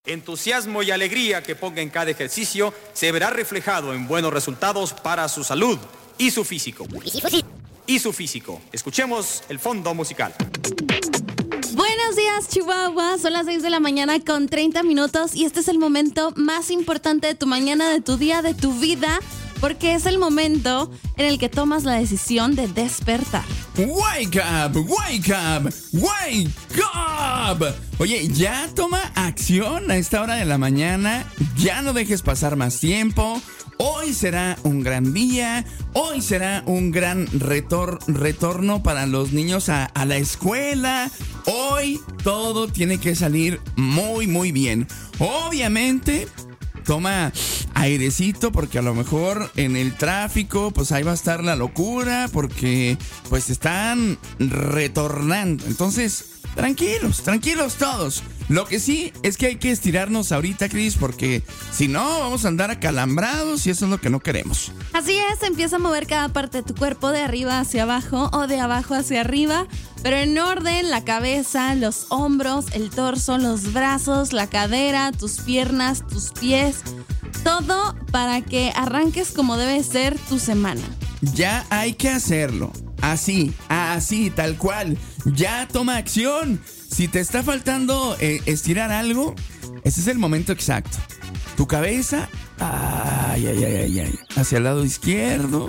Entusiasmo y alegría que ponga en cada ejercicio se verá reflejado en buenos resultados para su salud y su físico. Escuchemos el fondo musical. Buenos días, Chihuahua. Son las 6 de la mañana con 30 minutos y este es el momento más importante de tu mañana, de tu día, de tu vida, porque es el momento en el que tomas la decisión de despertar. Wake up, wake up, wake up. Oye, ya toma acción a esta hora de la mañana. Ya no dejes pasar más tiempo. Hoy será un gran día. Hoy será un gran retorno para los niños a la escuela. Hoy todo tiene que salir muy, muy bien. Obviamente, toma airecito porque a lo mejor en el tráfico pues ahí va a estar la locura porque pues están retornando. Entonces, tranquilos todos. Lo que sí es que hay que estirarnos ahorita, Cris, porque si no vamos a andar acalambrados y eso es lo que no queremos. Así es, empieza a mover cada parte de tu cuerpo de arriba hacia abajo o de abajo hacia arriba, pero en orden: la cabeza, los hombros, el torso, los brazos, la cadera, tus piernas, tus pies, todo para que arranques como debe ser tu semana. Ya hay que hacerlo. Así, tal cual. Ya toma acción. Si te está faltando estirar algo, ese es el momento exacto. Tu cabeza, hacia el lado izquierdo.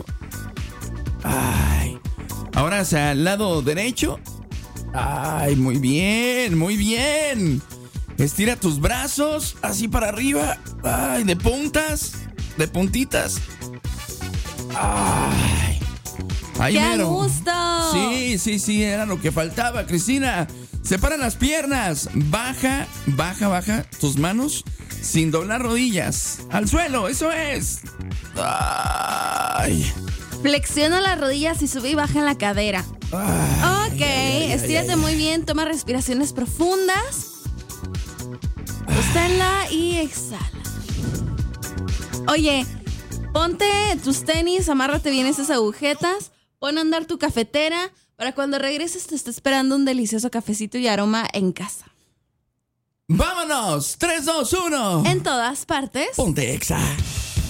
Ahora hacia el lado derecho. Muy bien. Estira tus brazos así para arriba. De puntitas. ¡Qué a gusto! Sí, era lo que faltaba, Cristina. Separa las piernas. Baja tus manos sin doblar rodillas. Al suelo, eso es. Flexiona las rodillas y sube y baja en la cadera. Estírate muy bien. Toma respiraciones profundas. Sosténla y exhala. Oye, ponte tus tenis, amárrate bien esas agujetas. Pon a andar tu cafetera. Para cuando regreses te está esperando un delicioso cafecito y aroma en casa. ¡Vámonos! 3, 2, 1. En todas partes. Ponte Exa.